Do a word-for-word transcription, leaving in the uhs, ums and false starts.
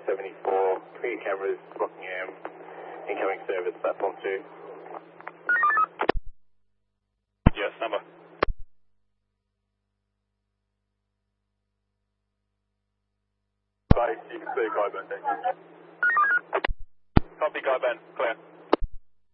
seventy-four, clear cameras, Rockingham, incoming service, platform two. Yes, number. Base, you can see Guy Ben, thank you. Copy, Guy Ben, clear.